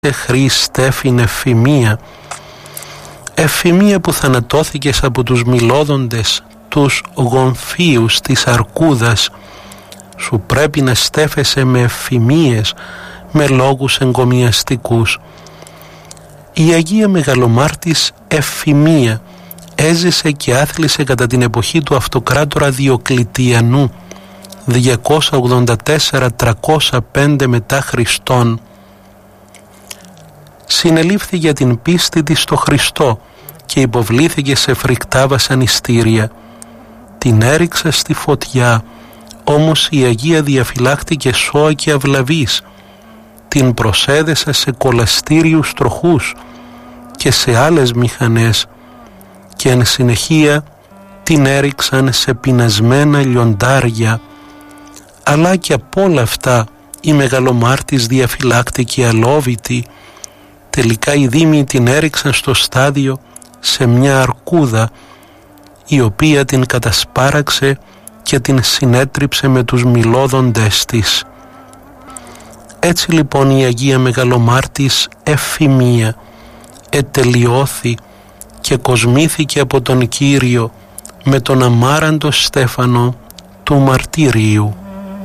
Χριστέφην Ευφημία, Ευφημία που θανατώθηκες από τους μιλώδοντες, τους γομφίους της Αρκούδας, σου πρέπει να στέφεσαι με ευφημίες, με λόγους εγκομιαστικούς. Η Αγία Μεγαλομάρτης Ευφημία έζησε και άθλησε κατά την εποχή του αυτοκράτορα Διοκλητιανού 284-305 μετά Χριστόν. Συνελήφθη για την πίστη της στο Χριστό και υποβλήθηκε σε φρικτά βασανιστήρια. Την έριξε στη φωτιά, όμως η Αγία διαφυλάχτηκε σώα και αυλαβής. Την προσέδεσα σε κολαστήριους τροχούς και σε άλλες μηχανές και εν συνεχεία την έριξαν σε πεινασμένα λιοντάρια. Αλλά και από όλα αυτά η Μεγαλομάρτης διαφυλάχτηκε αλόβητη. Τελικά οι δήμοι την έριξαν στο στάδιο σε μια αρκούδα, η οποία την κατασπάραξε και την συνέτριψε με τους μιλώδοντες της. Έτσι λοιπόν η Αγία Μεγαλομάρτης Ευφημία ετελειώθη και κοσμήθηκε από τον Κύριο με τον αμάραντο στέφανο του μαρτυρίου.